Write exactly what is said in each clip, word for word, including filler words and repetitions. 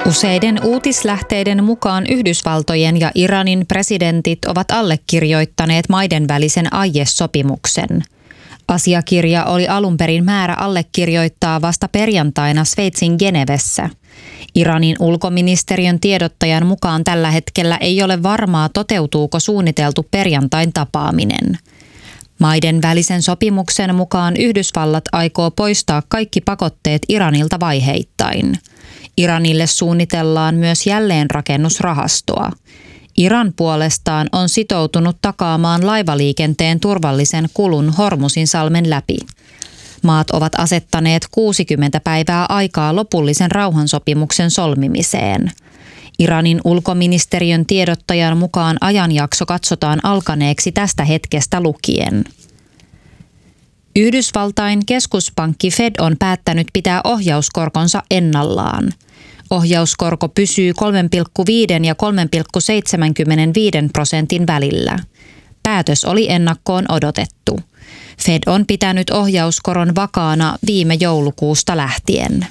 Useiden uutislähteiden mukaan Yhdysvaltojen ja Iranin presidentit ovat allekirjoittaneet maiden välisen aiesopimuksen. Asiakirja oli alun perin määrä allekirjoittaa vasta perjantaina Sveitsin Genevessä. Iranin ulkoministeriön tiedottajan mukaan tällä hetkellä ei ole varmaa, toteutuuko suunniteltu perjantain tapaaminen. Maiden välisen sopimuksen mukaan Yhdysvallat aikoo poistaa kaikki pakotteet Iranilta vaiheittain. Iranille suunnitellaan myös jälleenrakennusrahastoa. Iran puolestaan on sitoutunut takaamaan laivaliikenteen turvallisen kulun Hormuzinsalmen läpi. Maat ovat asettaneet kuusikymmentä päivää aikaa lopullisen rauhansopimuksen solmimiseen. Iranin ulkoministeriön tiedottajan mukaan ajanjakso katsotaan alkaneeksi tästä hetkestä lukien. Yhdysvaltain keskuspankki Fed on päättänyt pitää ohjauskorkonsa ennallaan. Ohjauskorko pysyy kolme pilkku viisi ja kolme pilkku seitsemänkymmentäviisi prosentin välillä. Päätös oli ennakkoon odotettu. Fed on pitänyt ohjauskoron vakaana viime joulukuusta lähtien.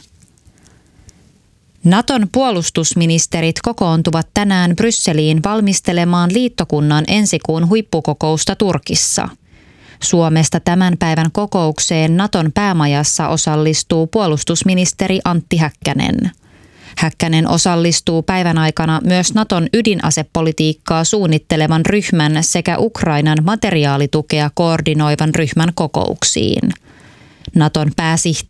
Naton puolustusministerit kokoontuvat tänään Brysseliin valmistelemaan liittokunnan ensikuun huippukokousta Turkissa. Suomesta tämän päivän kokoukseen Naton päämajassa osallistuu puolustusministeri Antti Häkkänen. Häkkänen osallistuu päivän aikana myös Naton ydinasepolitiikkaa suunnittelevan ryhmän sekä Ukrainan materiaalitukea koordinoivan ryhmän kokouksiin. Naton pääsihteeri